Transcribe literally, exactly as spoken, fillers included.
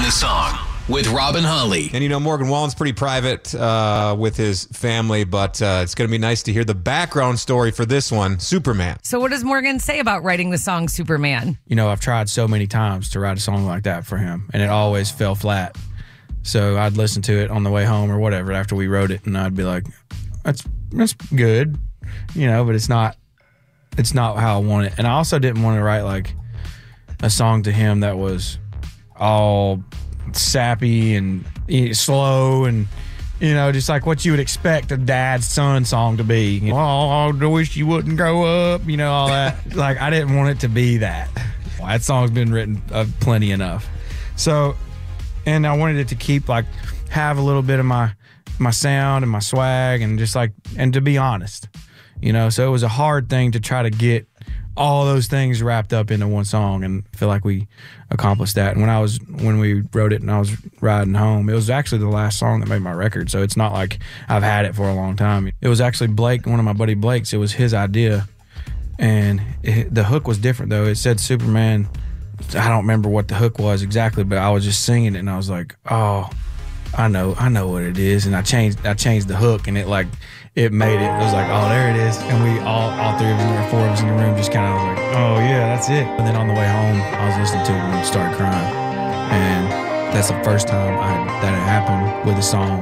the Song with Robin Holly. And you know, Morgan Wallen's pretty private uh, with his family, but uh, it's going to be nice to hear the background story for this one, Superman. So what does Morgan say about writing the song Superman? You know, I've tried so many times to write a song like that for him, and it always fell flat. So I'd listen to it on the way home or whatever after we wrote it, and I'd be like, that's, that's good, you know, but it's not, it's not how I want it. And I also didn't want to write like a song to him that was all sappy and you know, slow and, you know, just like what you would expect a dad's son song to be. You know, oh, I wish you wouldn't grow up, you know, all that. Like, I didn't want it to be that. That song's been written uh, plenty enough. So, and I wanted it to keep, like, have a little bit of my, my sound and my swag and just like, and to be honest, you know, so it was a hard thing to try to get all those things wrapped up into one song, and I feel like we accomplished that. And when I was when we wrote it and I was riding home, it was actually the last song that made my record, so it's not like I've had it for a long time. It was actually Blake, one of my buddy Blake's. It was his idea, and it, the hook was different though. It said Superman. I don't remember what the hook was exactly, but I was just singing it and I was like, oh, I know, I know what it is. And I changed I changed the hook, and it like it made it. It was like, oh, there it is. And we all, all three of us or four of us in the room just kind of was like, oh yeah, that's it. And then on the way home, I was listening to it and started crying. And that's the first time I, that had happened with a song.